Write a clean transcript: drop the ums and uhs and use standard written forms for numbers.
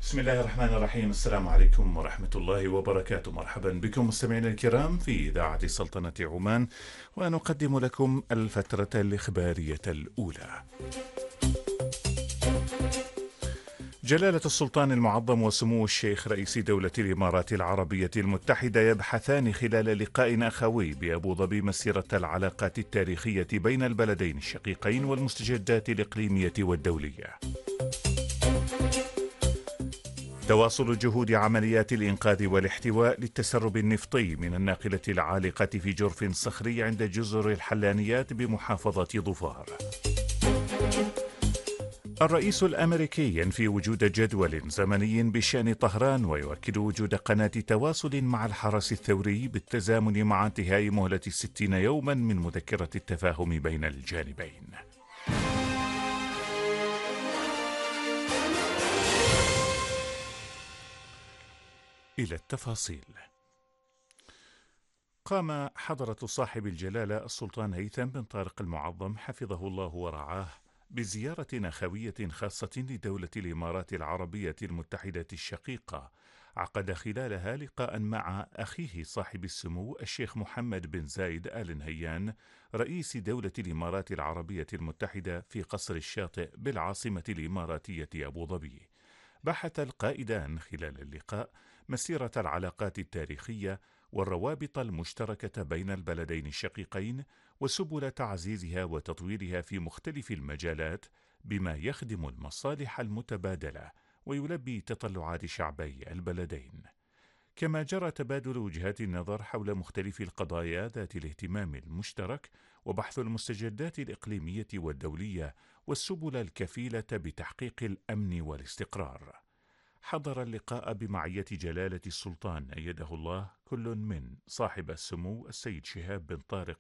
بسم الله الرحمن الرحيم. السلام عليكم ورحمة الله وبركاته. مرحبا بكم مستمعينا الكرام في إذاعة سلطنة عمان، ونقدم لكم الفترة الإخبارية الأولى. جلالة السلطان المعظم وسمو الشيخ رئيس دولة الإمارات العربية المتحدة يبحثان خلال لقاء أخوي بأبو ظبي مسيرة العلاقات التاريخية بين البلدين الشقيقين والمستجدات الإقليمية والدولية. تواصل جهود عمليات الإنقاذ والاحتواء للتسرب النفطي من الناقلة العالقة في جرف صخري عند جزر الحلانيات بمحافظة ظفار. الرئيس الأمريكي ينفي وجود جدول زمني بشأن طهران، ويؤكد وجود قناة تواصل مع الحرس الثوري بالتزامن مع انتهاء مهلة 60 يوما من مذكرة التفاهم بين الجانبين. إلى التفاصيل. قام حضرة صاحب الجلالة السلطان هيثم بن طارق المعظم حفظه الله ورعاه بزيارة أخوية خاصة لدولة الإمارات العربية المتحدة الشقيقة، عقد خلالها لقاء مع أخيه صاحب السمو الشيخ محمد بن زايد آل نهيان رئيس دولة الإمارات العربية المتحدة في قصر الشاطئ بالعاصمة الإماراتية أبو ظبي. بحث القائدان خلال اللقاء مسيرة العلاقات التاريخية والروابط المشتركة بين البلدين الشقيقين، وسبل تعزيزها وتطويرها في مختلف المجالات بما يخدم المصالح المتبادلة ويلبي تطلعات شعبي البلدين. كما جرى تبادل وجهات النظر حول مختلف القضايا ذات الاهتمام المشترك، وبحث المستجدات الإقليمية والدولية والسبل الكفيلة بتحقيق الأمن والاستقرار. حضر اللقاء بمعية جلالة السلطان أيده الله كل من صاحب السمو السيد شهاب بن طارق